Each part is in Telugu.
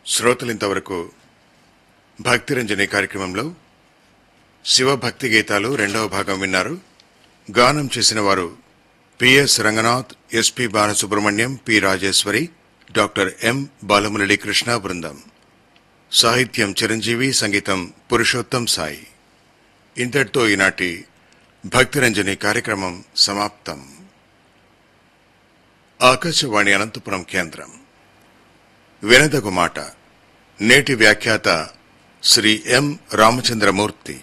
శ్రోతలింతవరకు భక్తిరంజని కార్యక్రమంలో శివభక్తి గీతాలు రెండవ భాగం విన్నారు. గానం చేసిన వారు PS Ranganath, SP Balasubrahmanyam, P Rajeshwari, doctor M Balamurali Krishna బృందం. సాహిత్యం చిరంజీవి, సంగీతం పురుషోత్తం సాయి. ఇంతటితో ఈనాటి భక్తిరంజని కార్యక్రమం సమాప్తం. ఆకాశవాణి అనంతపురం కేంద్రం. వినదగు మాట. నేటి వ్యాఖ్యాత శ్రీ ఎం రామచంద్రమూర్తి.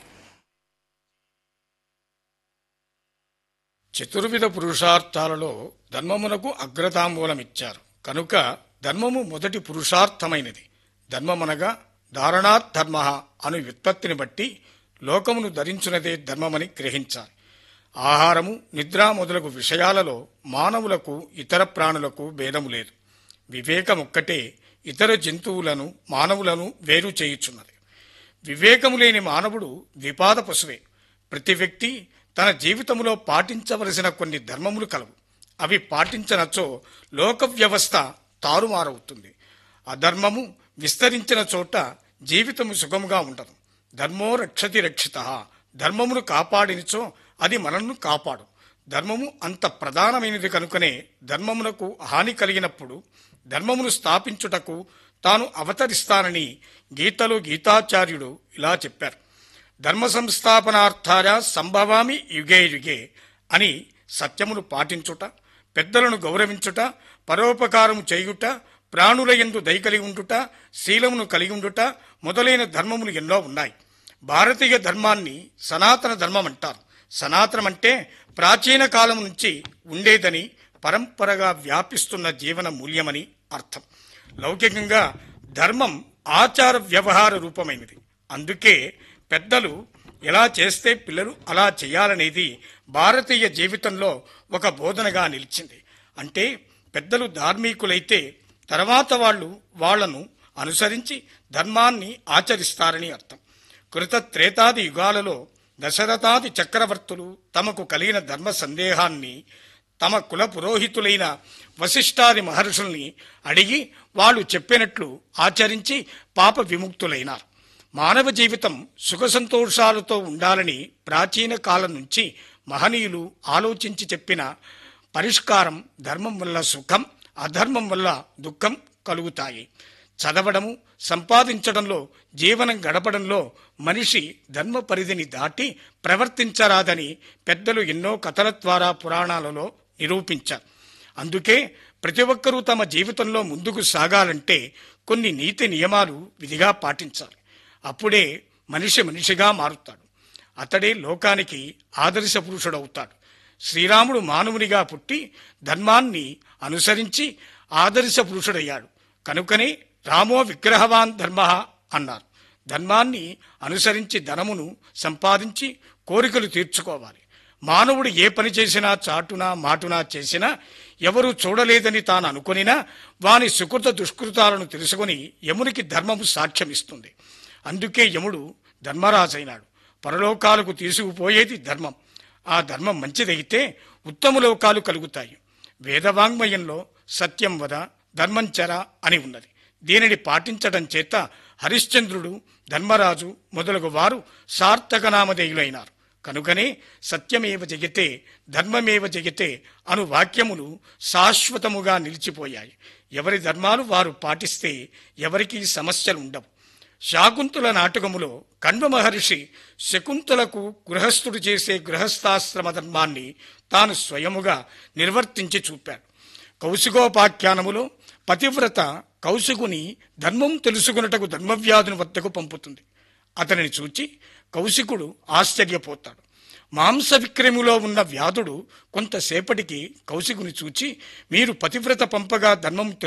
చతుర్విధ పురుషార్థాలలో ధర్మమునకు అగ్రతాంబూలమిచ్చారు కనుక ధర్మము మొదటి పురుషార్థమైనది. ధర్మమనగా ధారణాత్ ధర్మ అను వ్యుత్పత్తిని బట్టి లోకమును ధరించున్నదే ధర్మమని గ్రహించాలి. ఆహారము, నిద్ర మొదలగు విషయాలలో మానవులకు ఇతర ప్రాణులకు భేదము లేదు. వివేకమొక్కటే ఇతర జంతువులను మానవులను వేరు చేయుచున్నది. వివేకము లేని మానవుడు ద్విపాద పశువే. ప్రతి వ్యక్తి తన జీవితంలో పాటించవలసిన కొన్ని ధర్మములు కలవు. అవి పాటించనచో లోక వ్యవస్థ తారుమారవుతుంది. అధర్మము విస్తరించిన చోట జీవితము సుఖముగా ఉండదు. ధర్మో రక్షతి రక్షిత. ధర్మమును కాపాడినచో అది మనల్ని కాపాడు. ధర్మము అంత ప్రధానమైనది కనుకనే ధర్మమునకు హాని కలిగినప్పుడు ధర్మమును స్థాపించుటకు తాను అవతరిస్తానని గీతలో గీతాచార్యుడు ఇలా చెప్పారు. ధర్మ సంస్థాపనార్థాయ సంభవామి యుగే యుగే అని సత్యమును పాటించుట, పెద్దలను గౌరవించుట, పరోపకారము చేయుట, ప్రాణుల యందు దయ కలిగి ఉండుట, శీలమును కలిగి ఉండుట మొదలైన ధర్మములు ఎన్నో ఉన్నాయి. భారతీయ ధర్మాన్ని సనాతన ధర్మం అంటారు. సనాతనం అంటే ప్రాచీన కాలం నుంచి ఉండేదని, పరంపరగా వ్యాపిస్తున్న జీవన మూల్యమని అర్థం. లౌకికంగా ధర్మం ఆచార వ్యవహార రూపమైనది. అందుకే పెద్దలు ఎలా చేస్తే పిల్లలు అలా చేయాలనేది భారతీయ జీవితంలో ఒక బోధనగా నిలిచింది. అంటే పెద్దలు ధార్మికులైతే తర్వాత వాళ్లను అనుసరించి ధర్మాన్ని ఆచరిస్తారని అర్థం. కృత త్రేతాది యుగాలలో దశరథాది చక్రవర్తులు తమకు కలిగిన ధర్మ సందేహాన్ని తమ కుల పురోహితులైన వశిష్ఠాది మహర్షుల్ని అడిగి వాళ్ళు చెప్పినట్లు ఆచరించి పాప విముక్తులైనారు. మానవ జీవితం సుఖ సంతోషాలతో ఉండాలని ప్రాచీన కాలం నుంచి మహనీయులు ఆలోచించి చెప్పిన పరిష్కారం ధర్మం వల్ల సుఖం, అధర్మం వల్ల దుఃఖం కలుగుతాయి. చదవడము, సంపాదించడంలో, జీవనం గడపడంలో మనిషి ధర్మ పరిధిని దాటి ప్రవర్తించరాదని పెద్దలు ఎన్నో కథల ద్వారా పురాణాలలో నిరూపించారు. అందుకే ప్రతి ఒక్కరూ తమ జీవితంలో ముందుకు సాగాలంటే కొన్ని నీతి నియమాలు విధిగా పాటించాలి. అప్పుడే మనిషి మనిషిగా మారుతాడు. అతడే లోకానికి ఆదర్శ పురుషుడవుతాడు. శ్రీరాముడు మానవునిగా పుట్టి ధర్మాన్ని అనుసరించి ఆదర్శ పురుషుడయ్యాడు. కనుకనే రామో విగ్రహవాన్ ధర్మ అన్నారు. ధర్మాన్ని అనుసరించి ధనమును సంపాదించి కోరికలు తీర్చుకోవాలి. మానవుడు ఏ పని చేసినా చాటునా మాటునా చేసినా ఎవరూ చూడలేదని తాను అనుకొనినా వాని సుకృత దుష్కృతాలను తెలుసుకుని యమునికి ధర్మము సాక్ష్యమిస్తుంది. అందుకే యముడు ధర్మరాజైనాడు. పరలోకాలకు తీసుకుపోయేది ధర్మం. ఆ ధర్మం మంచిదైతే ఉత్తమ లోకాలు కలుగుతాయి. వేదవాంగ్మయంలో సత్యం వద, ధర్మం చర అని ఉన్నది. దీనిని పాటించడం చేత హరిశ్చంద్రుడు, ధర్మరాజు మొదలగు వారు సార్థక నామధేయులైనారు. కనుకనే సత్యమేవ జగతే ధర్మమేవ జగతే అను వాక్యములు శాశ్వతముగా నిలిచిపోయాయి. ఎవరి ధర్మాలు వారు పాటిస్తే ఎవరికీ సమస్యలుండవు. శాకుంతల నాటకములో కణ్వ మహర్షి శకుంతలకు గృహస్థుడు చేసే గృహస్థాశ్రమ ధర్మాన్ని తాను స్వయముగా నిర్వర్తించి చూపాడు. కౌశికోపాఖ్యానములో పతివ్రత కౌశికుని ధర్మం తెలుసుకున్నటకు ధర్మవ్యాధుని వద్దకు పంపుతుంది. అతనిని చూచి కౌశికుడు ఆశ్చర్యపోతాడు. మాంస విక్రయములో ఉన్న వ్యాధుడు కొంతసేపటికి కౌశికుని చూచి, మీరు పతివ్రత పంపగా ధర్మం